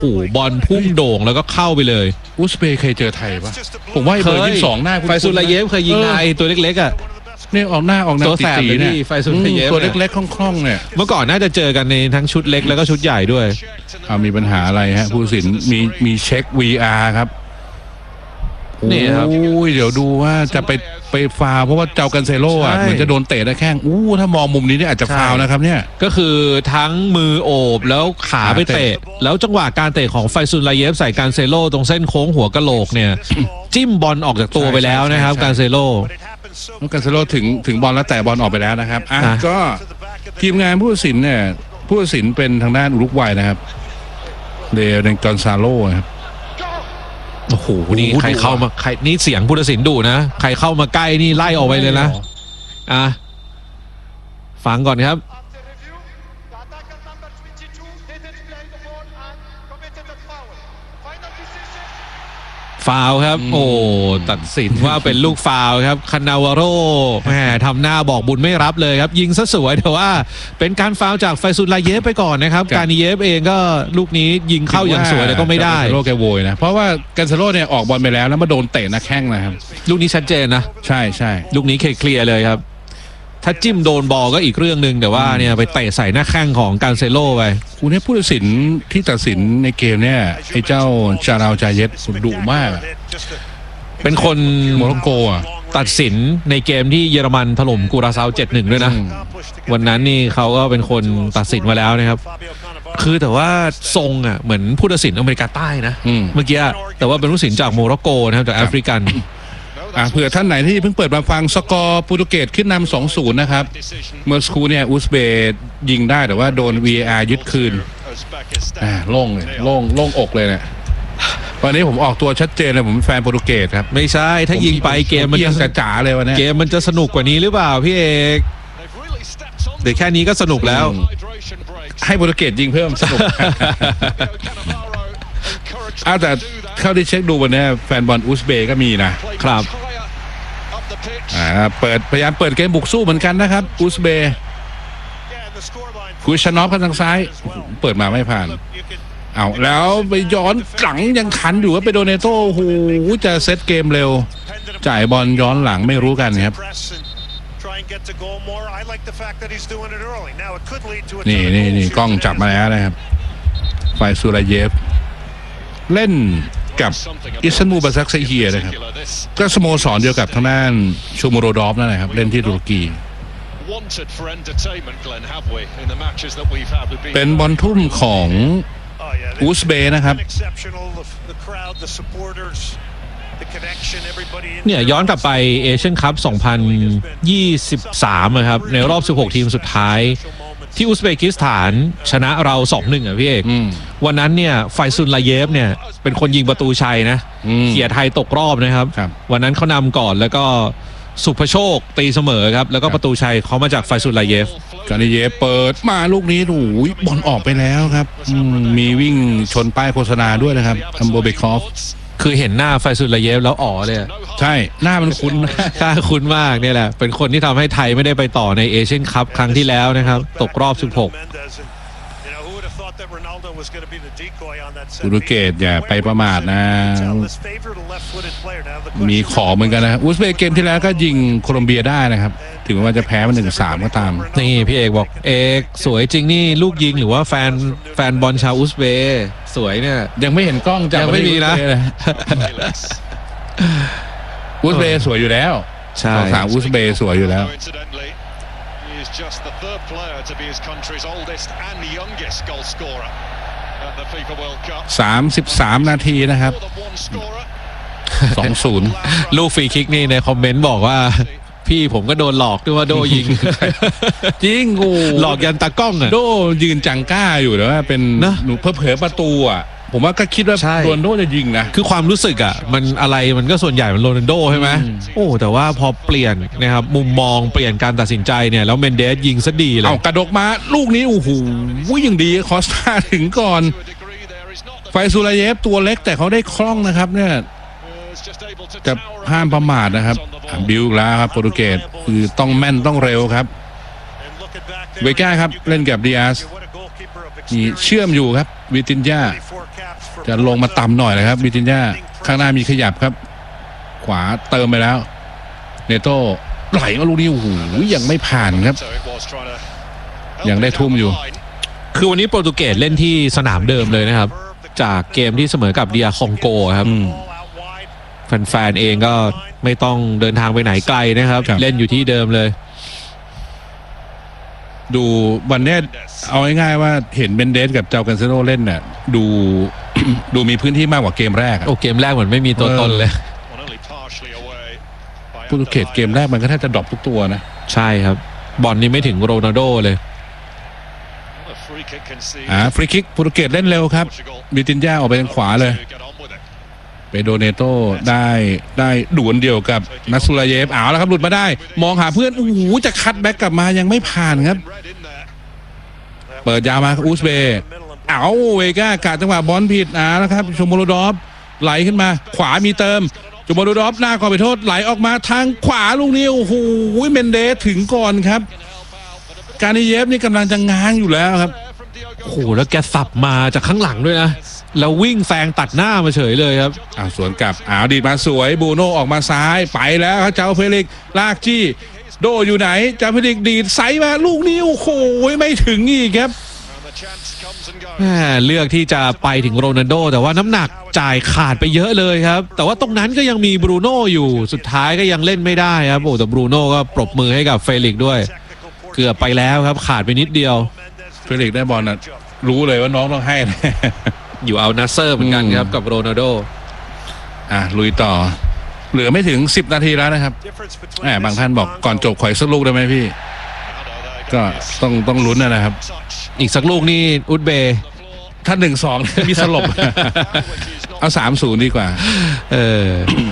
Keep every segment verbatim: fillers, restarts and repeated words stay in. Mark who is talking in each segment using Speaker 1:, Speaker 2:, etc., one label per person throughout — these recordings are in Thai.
Speaker 1: โอ้บอลพุ่งโด่งแล้วก็เข้าไปเลย
Speaker 2: อุซเบย์เคยเจอไทยปะผมว่าเบอร์ยี่สิบสองหน้า
Speaker 1: ไฟซุลาเยฟเคยยิงไอตัวเล็กๆอ่ะ
Speaker 2: นี่ออกหน้าออกหน้าตีตีเนี่ย
Speaker 1: ไฟซุลาเยฟ
Speaker 2: ตัวเล็กๆคล่องๆเนี่ย
Speaker 1: เมื่อก่อนน่าจะเจอกันในทั้งชุดเล็กแล้วก็ชุดใหญ่ด้วย
Speaker 2: อ่ามีปัญหาอะไรฮะผู้ตัดสินมีมีเช็ค วี อาร์ ครับ
Speaker 1: นี่ครับ
Speaker 2: โอ้ยเดี๋ยวดูว่าจะไปไปฟาวเพราะว่าเจ้ากันเซโร่อ่ะเหมือนจะโดนเตะได้แข้งอู้ถ้ามองมุมนี้เนี่ยอาจจะฟาวนะครับเนี่ย
Speaker 1: ก็คือทั้งมือโอบแล้วขาไปเตะแล้วจังหวะการเตะของไฟซุลาเยฟใส่การเซโร่ตรงเส้นโค้งหัวกะโหลกเนี่ยจิ้มบอลออกจากตัวไปแล้วนะครับการเซโร่
Speaker 2: แล้วการเซโร่ถึงถึงบอลแล้วแต่บอลออกไปแล้วนะครับอ่ะก็ทีมงานผู้ตัดสินเนี่ยผู้ตัดสินเป็นทางด้านอุรุกวัยนะครับเดเรนกอนซาโลนะครับ
Speaker 1: โอ้โหนี่ใครเข้ามาใครนี่เสียงผู้ตัดสินดุนะใครเข้ามาใกล้นี่ไล่ออกไปเลยนะอ่ะฟังก่อนครับฟาวครับโอ้ตัดสินว่าเป็นลูกฟาวครับคานาวาโร่แหมทำหน้าบอกบุญไม่รับเลยครับยิงซะสวยแต่ว่าเป็นการฟาวจากไฟซุลาเยฟไปก่อนนะครับการนิเยฟเองก็ลูกนี้ยิงเข้าอย่างสวยแต่ก็ไม่ได้
Speaker 2: โรแกโวยนะเพราะว่ากันเซโร่เนี่ยออกบอลไปแล้วแล้วมาโดนเตะหน้าแข้งนะครับ
Speaker 1: ลูกนี้ชัดเจนนะ
Speaker 2: ใช่ใช่
Speaker 1: ลูกนี้เคลียร์เลยครับถ้าจิ้มโดนบอลก็อีกเรื่องหนึ่งแต่ว่าเนี่ยไปเตะใส่หน้าแข้งของการเซโร่ไป
Speaker 2: คุณให้ผู้ตัดสินที่ตัดสินในเกมเนี่ยไอ้เจ้าจาราวจาเยตดุมาก
Speaker 1: เป็นคน
Speaker 2: โมร็อกโกอ่ะ
Speaker 1: ตัดสินในเกมที่เยอรมันถล่มกูราซาว เจ็ดหนึ่ง ด้วยนะวันนั้นนี่เขาก็เป็นคนตัดสินมาแล้วนะครับคือแต่ว่าทรงอ่ะเหมือนผู้ตัดสินอเมริกาใต้นะเมื่อกี้แต่ว่าเป็นผู้ตัดสินจากโมร็อกโกนะครับจากแอฟริกัน
Speaker 2: อ่าเผื่อท่านไหนที่เพิ่งเปิดมาฟังสกอร์โปรตุเกสขึ้นนำ สองศูนย์ นะครับเมื่อสักครู่เนี่ยอุซเบย์ยิงได้แต่ว่าโดน วี อาร์ ยึดคืนอ่าโล่งเลยโล่งโล่งอกเลยเนี่ยวันนี้ผมออกตัวชัดเจนเลยผมเป็นแฟนโปรตุเกสครับ
Speaker 1: ไม่ใช่ถ้ายิงไปเกมมัน
Speaker 2: จะจ๋าเลยวันนี้
Speaker 1: เกมมันจะสนุกกว่านี้หรือเปล่าพี่เอกเดี๋ยวแค่นี้ก็สนุกแล้ว
Speaker 2: ให้โปรตุเกสยิงเพิ่มสนุกอ้าวแต่เข้าที่เช็คดูวันนี้แฟนบอลอุซเบย์ก็มีนะครับอ่าเปิดพยายามเปิดเกมบุกสู้เหมือนกันนะครับอุซเบย์คุยชนอฟกันทางซ้ายเปิดมาไม่ผ่านเอาแล้วไปย้อนหลังยังขันอยู่ว่าไปโดเนโต้โอ้โหจะเซตเกมเร็วจ่ายบอลย้อนหลังไม่รู้กันครับนี่นี่นี่กล้องจับมาแล้วนะครับไฟซูราเยฟเล่นกับอิสตันบูลบาซักเซเฮียนะครับก็สโมสรเดียวกับทางด้านชูโมโรดอฟนั่นแหละครับเล่นที่ตุรกีเป็นบอลทุ่มของอุซเบย์นะครับ
Speaker 1: เนี่ยย้อนกลับไปเอเชียนคัพสองพันยี่สิบสามนะครับในรอบสิบหกทีมสุดท้ายที่อุซเบกิสถานชนะเรา สองหนึ่ง อ่ะพี่เอกวันนั้นเนี่ยไฟซุลาเยฟเนี่ยเป็นคนยิงประตูชัยนะเขี่ยไทยตกรอบนะครับวันนั้นเขานำก่อนแล้วก็สุภโชคตีเสมอครับแล้วก็ประตูชัยเขามาจากไฟซุลาเยฟ
Speaker 2: กานิเยฟเปิดมาลูกนี้โอ้ยบอลออกไปแล้วครับมีวิ่งชนป้ายโฆษณาด้วยนะครับอัมโบเบคอฟ
Speaker 1: คือเห็นหน้าไฟซุลาเยฟแล้วอ๋อเลย
Speaker 2: ใช่หน้ามันคุ้น
Speaker 1: ค่าคุ้นมากเนี่ยแหละเป็นคนที่ทำให้ไทยไม่ได้ไปต่อในเอเชียนคัพครั้งที่แล้วนะครับตกรอบสิบหก
Speaker 2: โปรตุเกสอย่าไปประมาทนะมีขอเหมือนกันนะอุซเบย์เกมที่แล้วก็ยิงโคลอมเบียได้นะครับถึงว่าจะแพ้มาหนึ่งสามก็ตาม
Speaker 1: นี่พี่เอกบอกเอกสวยจริงนี่ลูกยิงหรือว่าแฟนแฟนบอลชาวอุซเบย์สวยเนี่ย
Speaker 2: ยังไม่เห็นกล้อง
Speaker 1: ยังไม่มีนะ
Speaker 2: อุซเบย์สวยอยู่แล้ว
Speaker 1: ใช่
Speaker 2: สาวอุซเบย์สวยอยู่แล้วสามสิบสามนาทีนะครับสองศูนย์
Speaker 1: ลูกฟรีคิกนี่ในคอมเมนต์บอกว่าพี่ผมก็โดนหลอกด้วยว่าโดยิง
Speaker 2: จริงกู
Speaker 1: หลอกยันตากล้องอะ
Speaker 2: โดยืนจังก้าอยู่แต่ว่าเป็นหนูเผลอประตูอะผมว่าก็คิดว่าโรนัลโดจะยิงนะ
Speaker 1: คือความรู้สึกอ่ะมันอะไรมันก็ส่วนใหญ่มันโรนัลโดใช่ไหมโอ้แต่ว่าพอเปลี่ยนนะครับมุมมองเปลี่ยนการตัดสินใจเนี่ยแล้วเมนเดสยิงซะดีเลย
Speaker 2: เอากระดกมาลูกนี้โอ้โหยังดีคอสตาถึงก่อนไฟซูลาเยฟตัวเล็กแต่เขาได้คล่องนะครับเนี่ยจะห้ามประมาทนะครับบิวแล้วครับโปรตุเกสคือต้องแม่นต้องเร็วครับเวก้าครับเล่นกับดิอาสมีเชื่อมอยู่ครับวิตินญาจะลงมาต่ำหน่อยนะครับวิตินญาข้างหน้ามีขยับครับขวาเติมไปแล้วเนโต้ไหลมาลูกนี้โอ้โหยังไม่ผ่านครับยังได้ทุ่มอยู่
Speaker 1: คือวันนี้โปรตุเกสเล่นที่สนามเดิมเลยนะครับจากเกมที่เสมอกับเดียคองโกครับแฟนๆเองก็ไม่ต้องเดินทางไปไหนไกลนะครับเล่นอยู่ที่เดิมเลย
Speaker 2: ดูวันนี้เอาง่ายๆว่าเห็นเบนเดสกับเจ้ากันเซโร่เล่นน่ะดู ดูมีพื้นที่มากกว่าเกมแรก
Speaker 1: โอ้เกมแรกเหมือนไม่มีตัวตนเลย
Speaker 2: โปรตุเกสเกมแรกมันก็แทบจะดรอปทุกตัวนะ
Speaker 1: ใช่ครับบอลนี้ไม่ถึงโรนัลโดเลย
Speaker 2: อ่าฟรีคิกโปรตุเกสเล่นเร็วครับบิตินญาออกไปทางขวาเลยไปโดเนโต้ได้ได้ด่วนเดียวกับนัสซูลาเยฟเอาแล้วครับหลุดมาได้มองหาเพื่อนโอ้โหจะคัดแบ็กกลับมายังไม่ผ่านครับเปิดยาวมาอูสเบย์เอาเวก้ากาดจังหวะบอลผิดอ่าแล้วครับชมโมโรดอฟไหลขึ้นมาขวามีเติมชมโมโรดอฟหน้าขอไปโทษไหลออกมาทางขวาลูกนี้โอ้โหเมนเดสถึงก่อนครับการนิเยฟนี่กำลังจะง้างอยู่แล้วครับ
Speaker 1: โอ้โหแล้วแกสับมาจากข้างหลังด้วยนะแล้ววิ่งแซงตัดหน้ามาเฉยเลยครับ
Speaker 2: อ้าวสวนกลับอ้าวดีดมาสวยบูโน่ออกมาซ้ายไปแล้วครับเจ้าเฟลิกลากจี้โดอยู่ไหนเจ้าเฟลิกดีดไซมาลูกนี้โอ้โหไม่ถึงอีกครับ
Speaker 1: เลือกที่จะไปถึงโรนัลโดแต่ว่าน้ำหนักจ่ายขาดไปเยอะเลยครับแต่ว่าตรงนั้นก็ยังมีบรูโน่อยู่สุดท้ายก็ยังเล่นไม่ได้ครับโอ้แต่บรูโน่ก็ปรบมือให้กับเฟลิกด้วยเกือบไปแล้วครับขาดไปนิดเดียว
Speaker 2: เฟลิกได้บอลนะรู้เลยว่าน้องต้องให้
Speaker 1: อยู่เอานัสเซอร์เหมือนกันครับกับโรนัลโด
Speaker 2: อ่ะลุยต่อเหลือไม่ถึงสิบนาทีแล้วนะครับแหมบางท่านบอกก่อนจบขออีกสักลูกได้ไหมพี่ก็ต้องต้องลุ้นนะครับ
Speaker 1: อีกสักลูกนี่อุซเบย์
Speaker 2: ถ้าหนึ่งสองมีสลบเอาสามศูนย์ดีกว่า
Speaker 1: เออ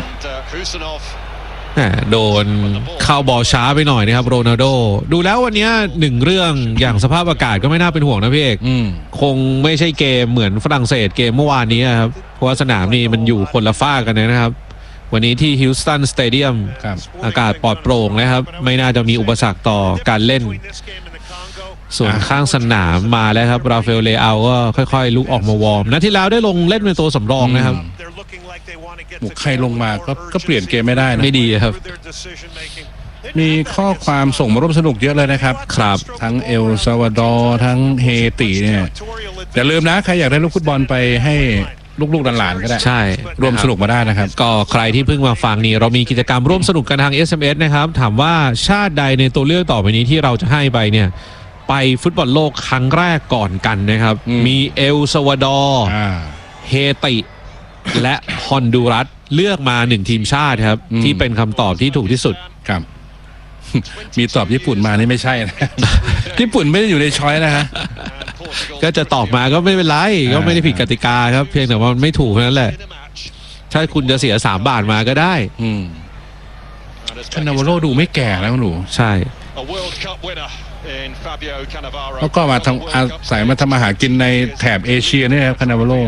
Speaker 1: โดนเข้าบอลช้าไปหน่อยนะครับโรนัลโดดูแล้ววันนี้หนึ่งเรื่องอย่างสภาพอากาศก็ไม่น่าเป็นห่วงนะพี่เอกคงไม่ใช่เกมเหมือนฝรั่งเศสเกมเมื่อวานนี้ครับเพราะว่าสนามนี้มันอยู่คนละฝ้ากันนะครับวันนี้ที่ฮิลสตันสเตเดียมอากาศปลอดโปร่งนะครับไม่น่าจะมีอุปสรรคต่อการเล่นส่วนข้างสนามมาแล้วครับราฟาเอลเลอาก็ค่อยๆลุกออกมาวอร์มนัดที่แล้วได้ลงเล่นเป็นตัวสำรองนะครับ
Speaker 2: บุกใครลงมาก็ก็เปลี่ยนเกมไม่ได้นะ
Speaker 1: ไม่ดีครับ
Speaker 2: มีข้อความส่งมาร่วมสนุกเยอะเลยนะครับ
Speaker 1: ครับ
Speaker 2: ทั้งเอลซัลวาดอร์ทั้งเฮติเนี่ยอย่าลืมนะใครอยากได้ลูกฟุตบอลไปให้ลูกๆหลานๆก็ได้
Speaker 1: ใช่
Speaker 2: ร่วมสนุกมาได้นะครับ
Speaker 1: ก็ใครที่เพิ่งมาฟังนี่เรามีกิจกรรมร่วมสนุกกันทาง เอส เอ็ม เอส นะครับถามว่าชาติใดในตัวเลือกต่อไปนี้ที่เราจะให้ไปเนี่ยไปฟุตบอลโลกครั้งแรกก่อนกันนะครับมีเอลซัลวาดอร์เฮติและฮอนดูรัสเลือกมาหนึ่งทีมชาติครับที่เป็นคำตอบที่ถูกที่สุด
Speaker 2: ครับมีตอบญี่ปุ่นมานี่ไม่ใช่นะญี่ปุ่นไม่ได้อยู่ในช้อยนะฮะ
Speaker 1: ก็จะตอบมาก็ไม่เป็นไรก็ไม่ได้ผิดกติกาครับเพียงแต่ว่ามันไม่ถูกนั่นแหละถ้าคุณจะเสียสามบาทมาก็ได้
Speaker 2: อืมคานาวาโรดูไม่แก่แล้วหนู
Speaker 1: ใช่
Speaker 2: แล้วก็มาทำอาศัยมาทำอาหารกินในแถบเอเชียนี่ครับคานาวาโร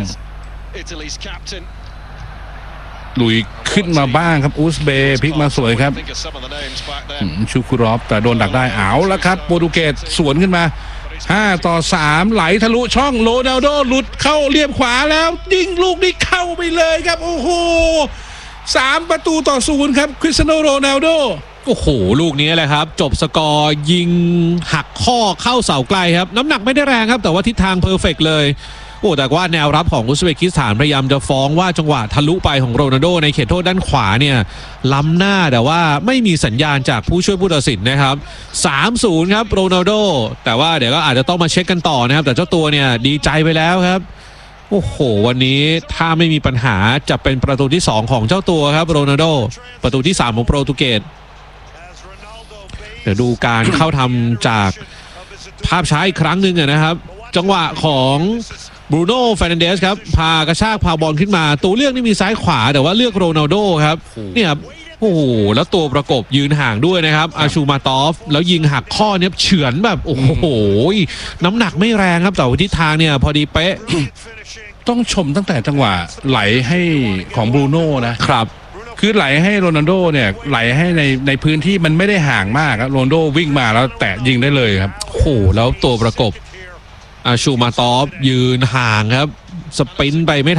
Speaker 2: ลุยขึ้นมาบ้างครับอูซเบย์พลิกมาสวยครับชูคุรอฟแต่โดนดักได้เอาแล้วครับโปรตุเกสสวนขึ้นมาห้าต่อสามไหลทะลุช่องโรนัลโดหลุดเข้าเลียมขวาแล้วยิงลูกนี้เข้าไปเลยครับโอ้โหสามประตูต่อศูนย์ครับคริสเตียโนโรนัลโด
Speaker 1: โอ้โหลูกนี้แหละครับจบสกอร์ยิงหักข้อเข้าเสาไกลครับน้ำหนักไม่ได้แรงครับแต่ว่าทิศทางเพอร์เฟกต์เลยโอ้แต่ว่าแนวรับของอุซเบกิสถานพยายามจะฟ้องว่าจังหวะทะลุไปของโรนัลโดในเขตโทษด้านขวาเนี่ยล้ำหน้าแต่ว่าไม่มีสัญญาณจากผู้ช่วยผู้ตัดสินนะครับ สามศูนย์ ครับโรนัลโดแต่ว่าเดี๋ยวก็อาจจะต้องมาเช็คกันต่อนะครับแต่เจ้าตัวเนี่ยดีใจไปแล้วครับโอ้โหวันนี้ถ้าไม่มีปัญหาจะเป็นประตูที่สองของเจ้าตัวครับโรนัลโดประตูที่สามของโปรตุเกสเดี๋ยวดูการเข้าทำจากภาพช้าอีกครั้งหนึ่งนะครับจังหวะของบรูโน่ เฟร์นันเดสครับพากระชากพาบอลขึ้นมาตัวเลือกนี่มีซ้ายขวาแต่ว่าเลือกโรนัลโดครับเนี่ยครับโอ้โหแล้วตัวประกบยืนห่างด้วยนะครับอาชูมาตอฟแล้วยิงหักข้อเนี่ยเฉือนแบบโอ้โหน้ำหนักไม่แรงครับแต่ทิศทางเนี่ยพอดีเป๊ะ
Speaker 2: ต้องชมตั้งแต่จังหวะไหลให้ของบรูโน่นะครับคือไหลให้โรนัลโดเนี่ยไหลให้ในในพื้นที่มันไม่ได้ห่างมากครับโรนัลโดวิ่งมาแล้วแตะยิงได้เลยครับ
Speaker 1: โอ้โหแล้วตัวประกบอาชูมาตอฟยืนห่างครับสปรินต์ไปไม่